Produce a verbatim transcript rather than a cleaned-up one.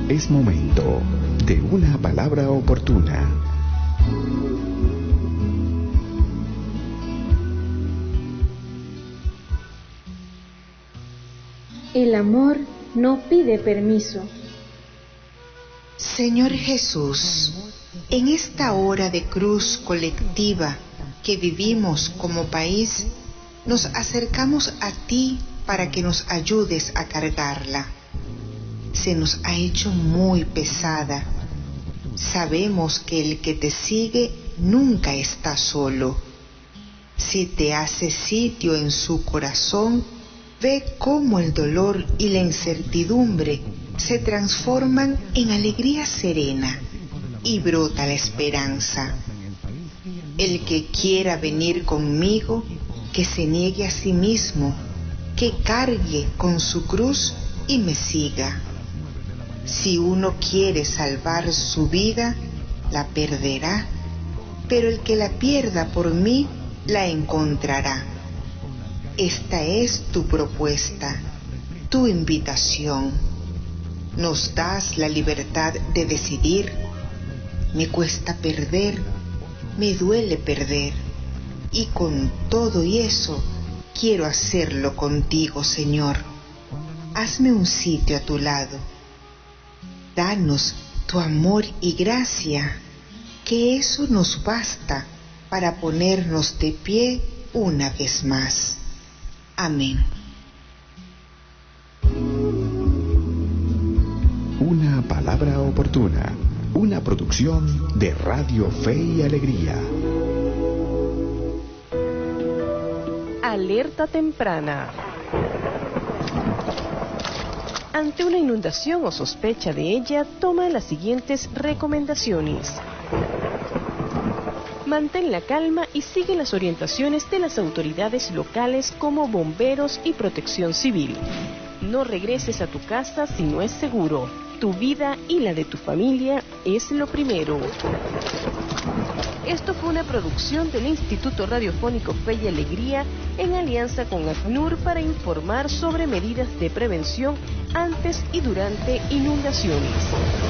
Es momento de una palabra oportuna. El amor no pide permiso. Señor Jesús, en esta hora de cruz colectiva que vivimos como país, nos acercamos a ti para que nos ayudes a cargarla. Se nos ha hecho muy pesada. Sabemos que el que te sigue nunca está solo. Si te hace sitio en su corazón, ve cómo el dolor y la incertidumbre se transforman en alegría serena y brota la esperanza. El que quiera venir conmigo, que se niegue a sí mismo, que cargue con su cruz y me siga. Si uno quiere salvar su vida, la perderá, pero el que la pierda por mí, la encontrará. Esta es tu propuesta, tu invitación. Nos das la libertad de decidir. Me cuesta perder, me duele perder, y con todo y eso quiero hacerlo contigo, Señor. Hazme un sitio a tu lado. Danos tu amor y gracia, que eso nos basta para ponernos de pie una vez más. Amén. Una palabra oportuna, una producción de Radio Fe y Alegría. Alerta temprana. Ante una inundación o sospecha de ella, toma las siguientes recomendaciones. Mantén la calma y sigue las orientaciones de las autoridades locales como bomberos y protección civil. No regreses a tu casa si no es seguro. Tu vida y la de tu familia es lo primero. Esto fue una producción del Instituto Radiofónico Fe y Alegría en alianza con ACNUR para informar sobre medidas de prevención antes y durante inundaciones.